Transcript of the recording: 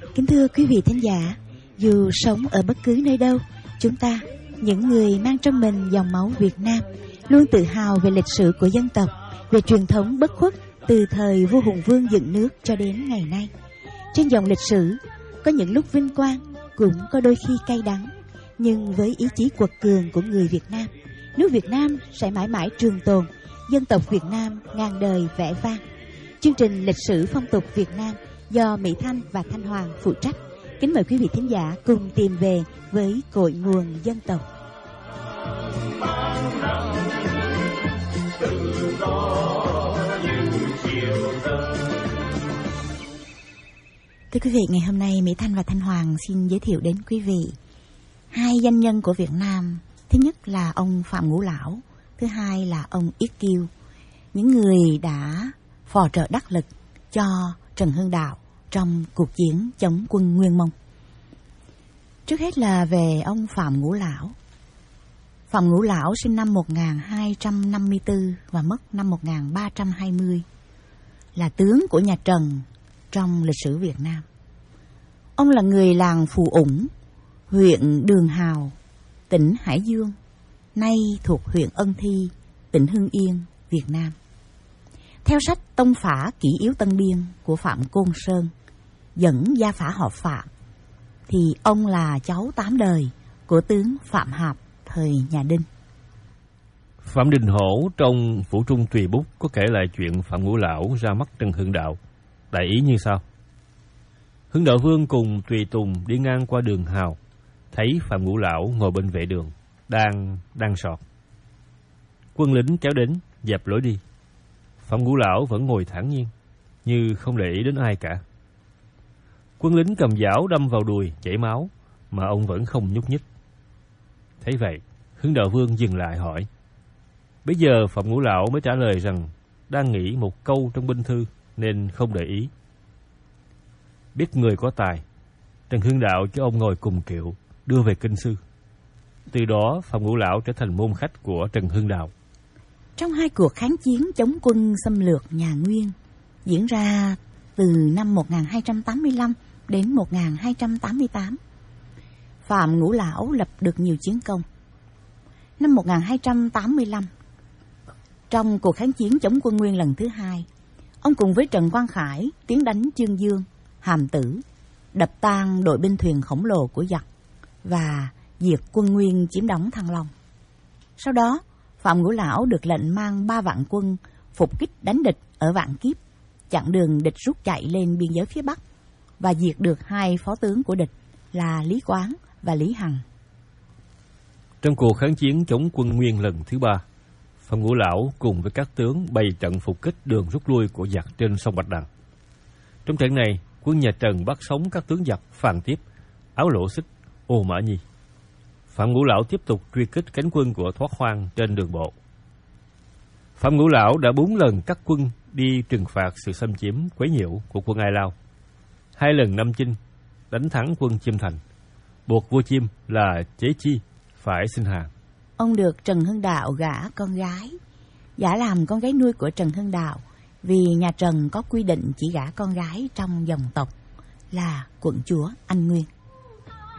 Kính thưa quý vị thính giả, dù sống ở bất cứ nơi đâu, chúng ta, những người mang trong mình dòng máu Việt Nam, luôn tự hào về lịch sử của dân tộc, về truyền thống bất khuất từ thời vua Hùng Vương dựng nước cho đến ngày nay. Trên dòng lịch sử, có những lúc vinh quang, cũng có đôi khi cay đắng. Nhưng với ý chí quật cường của người Việt Nam, nước Việt Nam sẽ mãi mãi trường tồn, dân tộc Việt Nam ngàn đời vẻ vang. Chương trình Lịch sử phong tục Việt Nam do Mỹ Thanh và Thanh Hoàng phụ trách. Kính mời quý vị thính giả cùng tìm về với cội nguồn dân tộc. Thưa quý vị, ngày hôm nay Mỹ Thanh và Thanh Hoàng xin giới thiệu đến quý vị hai danh nhân của Việt Nam. Thứ nhất là ông Phạm Ngũ Lão, thứ hai là ông Yết Kiêu, những người đã phò trợ đắc lực cho Trần Hưng Đạo trong cuộc chiến chống quân Nguyên Mông. Trước hết là về ông Phạm Ngũ Lão. Phạm Ngũ Lão sinh năm 1254 và mất năm 1320, là tướng của nhà Trần trong lịch sử Việt Nam. Ông là người làng Phù Ủng, huyện Đường Hào, tỉnh Hải Dương, nay thuộc huyện Ân Thi, tỉnh Hưng Yên, Việt Nam. Theo sách Tông Phả Kỷ Yếu Tân Biên của Phạm Côn Sơn dẫn gia phả họ Phạm, thì ông là cháu 8 đời của tướng Phạm Hạp thời nhà Đinh. Phạm Đình Hổ trong Phủ Trung Tùy Bút có kể lại chuyện Phạm Ngũ Lão ra mắt Trần Hưng Đạo. Đại ý như sau: Hưng Đạo Vương cùng tùy tùng đi ngang qua đường Hào, thấy Phạm Ngũ Lão ngồi bên vệ đường, đang sọt. Quân lính kéo đến, dẹp lối đi. Phạm Ngũ Lão vẫn ngồi thản nhiên, như không để ý đến ai cả. Quân lính cầm dao đâm vào đùi, chảy máu, mà ông vẫn không nhúc nhích. Thấy vậy, Hưng Đạo Vương dừng lại hỏi. Bây giờ Phạm Ngũ Lão mới trả lời rằng đang nghĩ một câu trong binh thư nên không để ý. Biết người có tài, Trần Hưng Đạo cho ông ngồi cùng kiệu, đưa về kinh sư. Từ đó Phạm Ngũ Lão trở thành môn khách của Trần Hưng Đạo. Trong hai cuộc kháng chiến chống quân xâm lược nhà Nguyên diễn ra từ năm 1285 đến 1288, Phạm Ngũ Lão lập được nhiều chiến công. Năm 1285, trong cuộc kháng chiến chống quân Nguyên lần thứ hai, ông cùng với Trần Quang Khải tiến đánh Chương Dương, Hàm Tử, đập tan đội binh thuyền khổng lồ của giặc và diệt quân Nguyên chiếm đóng Thăng Long. Sau đó, Phạm Ngũ Lão được lệnh mang 3 vạn quân phục kích đánh địch ở Vạn Kiếp, chặn đường địch rút chạy lên biên giới phía Bắc và diệt được 2 phó tướng của địch là Lý Quán và Lý Hằng. Trong cuộc kháng chiến chống quân Nguyên lần thứ 3, Phạm Ngũ Lão cùng với các tướng bày trận phục kích đường rút lui của giặc trên sông Bạch Đằng. Trong trận này, quân nhà Trần bắt sống các tướng giặc Phan Tiếp, Áo Lỗ Xích, Ô Mã Nhi. Phạm Ngũ Lão tiếp tục truy kích cánh quân của Thoát Hoang trên đường bộ. Phạm Ngũ Lão đã 4 lần cắt quân đi trừng phạt sự xâm chiếm quấy nhiễu của quân Ai Lao. 2 lần Nam Chinh đánh thắng quân Chiêm Thành, buộc vua Chiêm là Chế Chi phải xin hàng. Ông được Trần Hưng Đạo gả con gái, gả làm con gái nuôi của Trần Hưng Đạo, vì nhà Trần có quy định chỉ gả con gái trong dòng tộc là quận chúa Anh Nguyên.